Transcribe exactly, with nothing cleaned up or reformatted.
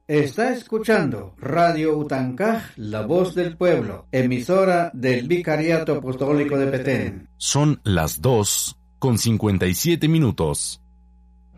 Está escuchando Radio Utancaj, la voz del pueblo, emisora del Vicariato Apostólico de Petén. Son las dos con cincuenta y siete minutos.